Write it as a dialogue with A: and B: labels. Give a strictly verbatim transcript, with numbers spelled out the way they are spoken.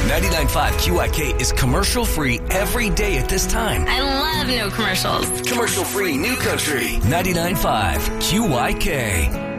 A: ninety-nine point five Q I K is commercial-free every day at this time.
B: I love no commercials.
A: Commercial-free New Country ninety-nine point five Q I K.